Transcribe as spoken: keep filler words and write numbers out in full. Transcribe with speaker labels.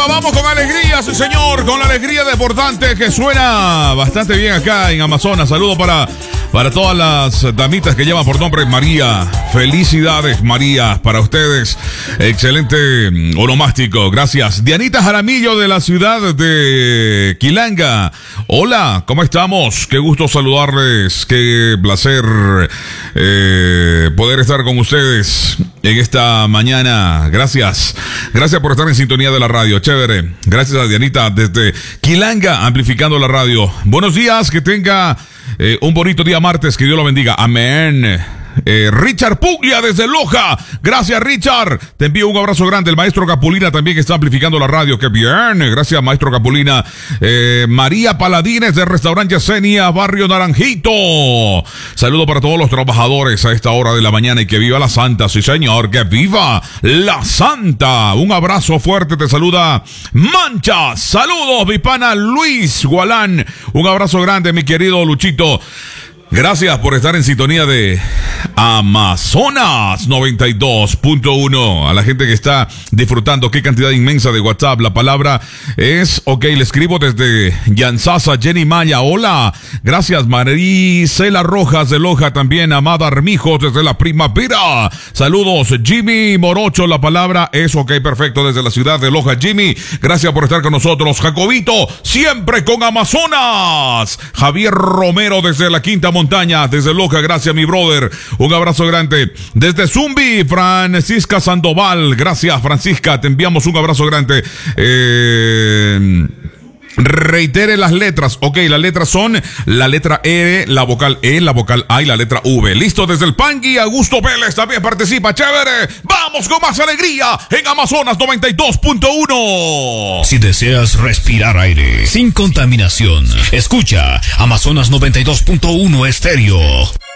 Speaker 1: Epa, vamos con alegría, sí señor, con la alegría deportante que suena bastante bien acá en Amazonas. Saludo para, para todas las damitas que llevan por nombre María. Felicidades, María, para ustedes. Excelente onomástico, gracias. Dianita Jaramillo de la ciudad de Quilanga. Hola, ¿cómo estamos? Qué gusto saludarles, qué placer eh, poder estar con ustedes en esta mañana. Gracias, gracias por estar en sintonía de la radio, chévere. Gracias a Dianita desde Quilanga, amplificando la radio. Buenos días, que tenga eh, un bonito día martes, que Dios lo bendiga, amén. Eh, Richard Puglia desde Loja. Gracias, Richard. Te envío un abrazo grande. El maestro Capulina también está amplificando la radio. Qué bien. Gracias, maestro Capulina. Eh, María Paladines del restaurante Yesenia, Barrio Naranjito. Saludo para todos los trabajadores a esta hora de la mañana y que viva la Santa. Sí, señor. Que viva la Santa. Un abrazo fuerte. Te saluda Mancha. Saludos, mi pana Luis Gualán. Un abrazo grande, mi querido Luchito. Gracias por estar en sintonía de Amazonas noventa y dos punto uno. A la gente que está disfrutando, qué cantidad inmensa de WhatsApp. La palabra es, ok, le escribo desde Yansasa, Jenny Maya. Hola, gracias Maricela Rojas de Loja también. Amada Armijos desde la Primavera. Saludos, Jimmy Morocho. La palabra es, ok, perfecto, desde la ciudad de Loja. Jimmy, gracias por estar con nosotros. Jacobito, siempre con Amazonas. Javier Romero desde la Quinta Montaña. Montaña, desde Loja, gracias mi brother, un abrazo grande. Desde Zumbi, Francisca Sandoval, gracias Francisca, te enviamos un abrazo grande. Eh... Reitere las letras. Ok, las letras son la letra R, la vocal E, la vocal A y la letra V. Listo, desde el Pangui, Augusto Vélez también participa. Chévere. Vamos con más alegría en Amazonas noventa y dos punto uno.
Speaker 2: Si deseas respirar aire sin contaminación, escucha Amazonas noventa y dos punto uno Estéreo.